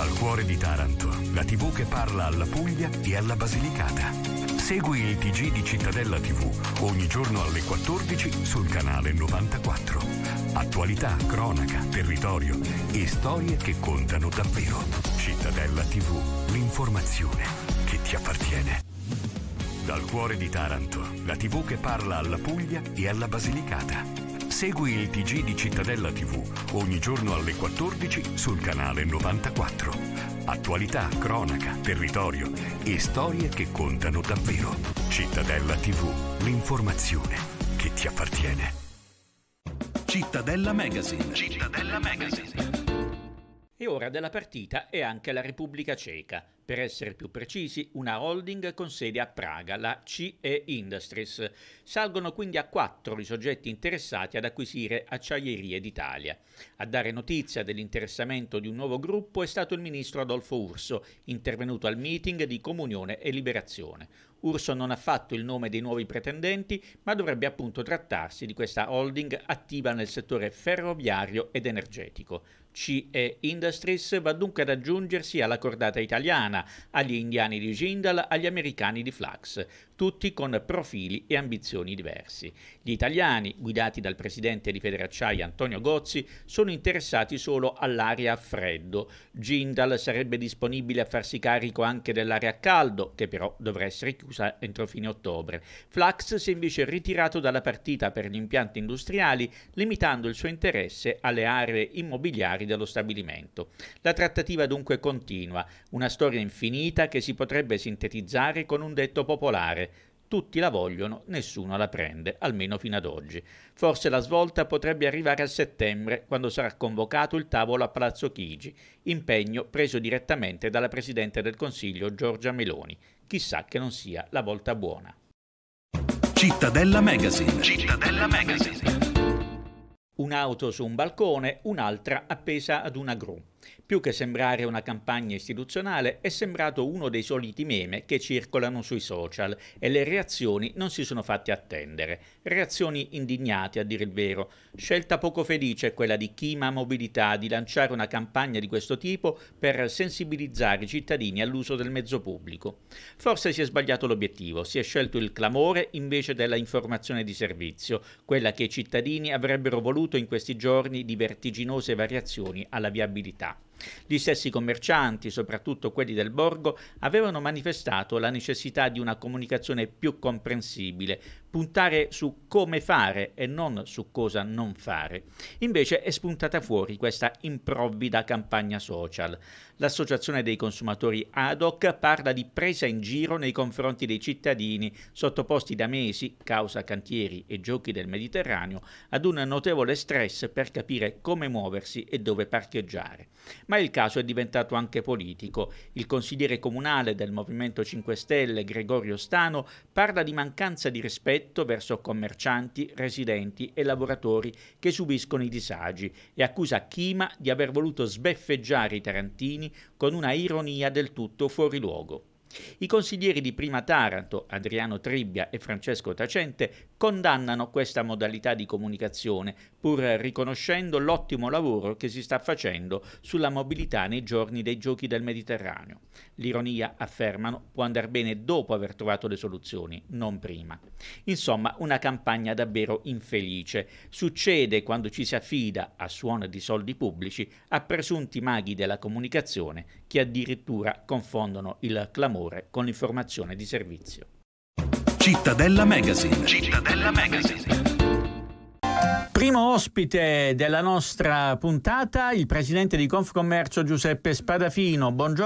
Dal cuore di Taranto, la TV che parla alla Puglia e alla Basilicata. Segui il TG di Cittadella TV ogni giorno alle 14 sul canale 94. Attualità, cronaca, territorio e storie che contano davvero. Cittadella TV, l'informazione che ti appartiene. Dal cuore di Taranto, la TV che parla alla Puglia e alla Basilicata. Segui il TG di Cittadella TV ogni giorno alle 14 sul canale 94. Attualità, cronaca, territorio e storie che contano davvero. Cittadella TV, l'informazione che ti appartiene. Cittadella Magazine. Cittadella Magazine. E ora della partita è anche la Repubblica Ceca. Per essere più precisi, una holding con sede a Praga, la CE Industries. Salgono quindi a 4 i soggetti interessati ad acquisire Acciaierie d'Italia. A dare notizia dell'interessamento di un nuovo gruppo è stato il ministro Adolfo Urso, intervenuto al meeting di Comunione e Liberazione. Urso non ha fatto il nome dei nuovi pretendenti, ma dovrebbe appunto trattarsi di questa holding attiva nel settore ferroviario ed energetico. CE Industries va dunque ad aggiungersi alla cordata italiana, agli indiani di Jindal, agli americani di Flux, tutti con profili e ambizioni diversi. Gli italiani, guidati dal presidente di Federacciaia Antonio Gozzi, sono interessati solo all'area a freddo. Jindal sarebbe disponibile a farsi carico anche dell'area a caldo, che però dovrà essere chiusa entro fine ottobre. Flux si è invece ritirato dalla partita per gli impianti industriali, limitando il suo interesse alle aree immobiliari dello stabilimento. La trattativa dunque continua, una storia infinita che si potrebbe sintetizzare con un detto popolare: tutti la vogliono, nessuno la prende, almeno fino ad oggi. Forse la svolta potrebbe arrivare a settembre, quando sarà convocato il tavolo a Palazzo Chigi, impegno preso direttamente dalla Presidente del Consiglio Giorgia Meloni. Chissà che non sia la volta buona. Cittadella Magazine. Cittadella Magazine. Un'auto su un balcone, un'altra appesa ad una gru. Più che sembrare una campagna istituzionale, è sembrato uno dei soliti meme che circolano sui social e le reazioni non si sono fatte attendere. Reazioni indignate, a dire il vero. Scelta poco felice quella di Kima Mobilità di lanciare una campagna di questo tipo per sensibilizzare i cittadini all'uso del mezzo pubblico. Forse si è sbagliato l'obiettivo, si è scelto il clamore invece della informazione di servizio, quella che i cittadini avrebbero voluto in questi giorni di vertiginose variazioni alla viabilità. Gli stessi commercianti, soprattutto quelli del borgo, avevano manifestato la necessità di una comunicazione più comprensibile, puntare su come fare e non su cosa non fare. Invece è spuntata fuori questa improvvida campagna social. L'Associazione dei consumatori ADOC parla di presa in giro nei confronti dei cittadini sottoposti da mesi, causa cantieri e giochi del Mediterraneo, ad un notevole stress per capire come muoversi e dove parcheggiare. Ma il caso è diventato anche politico. Il consigliere comunale del Movimento 5 Stelle, Gregorio Stano, parla di mancanza di rispetto verso commercianti, residenti e lavoratori che subiscono i disagi e accusa Kima di aver voluto sbeffeggiare i tarantini con una ironia del tutto fuori luogo. I consiglieri di Prima Taranto, Adriano Tribbia e Francesco Tacente, condannano questa modalità di comunicazione, pur riconoscendo l'ottimo lavoro che si sta facendo sulla mobilità nei giorni dei Giochi del Mediterraneo. L'ironia, affermano, può andare bene dopo aver trovato le soluzioni, non prima. Insomma, una campagna davvero infelice. Succede quando ci si affida, a suon di soldi pubblici, a presunti maghi della comunicazione che addirittura confondono il clamore con l'informazione di servizio. Cittadella Magazine. Cittadella Magazine. Primo ospite della nostra puntata, il presidente di Confcommercio Giuseppe Spadafino. Buongiorno.